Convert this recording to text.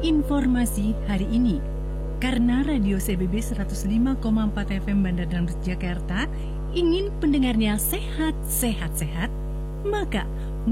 Informasi hari ini. Karena Radio CBB 105,4 FM Bandar dan Jakarta ingin pendengarnya sehat, maka